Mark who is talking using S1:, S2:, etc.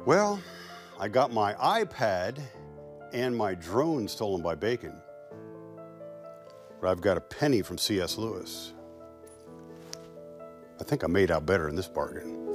S1: Well, I got my iPad and my drone stolen by Bacon. But I've got a penny from C.S. Lewis. I think I made out better in this bargain.